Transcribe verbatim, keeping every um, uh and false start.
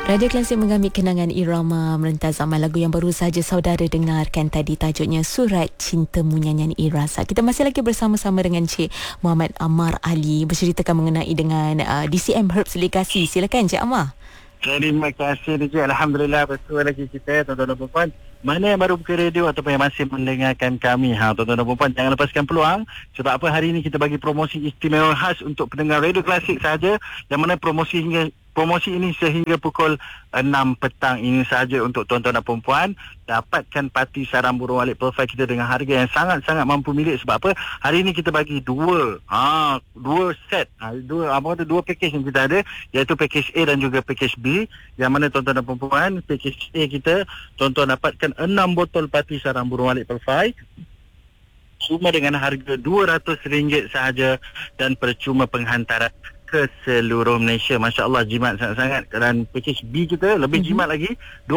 Radio Klasik mengambil kenangan irama merentas zaman lagu yang baru saja saudara dengarkan tadi, tajuknya Surat Cintamu nyanyian Irasa. Kita masih lagi bersama-sama dengan Cik Muhammad Amar Ali berceritakan mengenai dengan uh, D C M Herbs Legacy. Silakan Cik Amar. Terima kasih Encik. Alhamdulillah betul lagi kita tuan-tuan dan puan. Mana yang baru buka radio ataupun yang masih mendengarkan kami, ha tuan-tuan dan puan, jangan lepaskan peluang. Sebab apa, hari ini kita bagi promosi istimewa khas untuk pendengar Radio Klasik saja, yang mana promosi hingga promosi ini sehingga pukul enam petang ini saja untuk tuan-tuan dan puan. Dapatkan parti sarang burung walit profile kita dengan harga yang sangat-sangat mampu milik. Sebab apa, hari ini kita bagi dua ha dua set, ha, dua apa tu dua package yang kita ada, iaitu package A dan juga package B. Yang mana tuan-tuan dan puan, package A kita tuan-tuan dapatkan enam botol parti sarang burung walit profile cuma dengan harga dua ratus ringgit sahaja dan percuma penghantaran ke seluruh Malaysia. Masya Allah, jimat sangat-sangat. Dan package B kita lebih jimat lagi,